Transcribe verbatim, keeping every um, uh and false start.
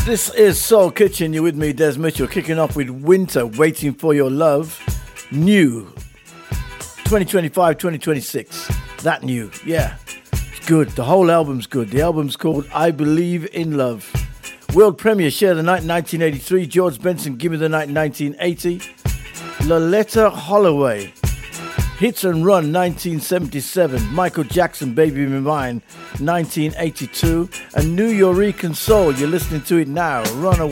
This is Soul Kitchen. You're with me, Des Mitchell, kicking off with Winter, Waiting for Your Love. New. twenty twenty-five, twenty twenty-six. That new. Yeah. It's good. The whole album's good. The album's called I Believe in Love. World premiere, Share the Night, nineteen eighty-three. George Benson, Give Me the Night, nineteen eighty. Loletta Holloway, Hits and Run, nineteen seventy-seven. Michael Jackson, Baby Be Mine, nineteen eighty-two. And New Yorican Soul, you're listening to it now. Run Away.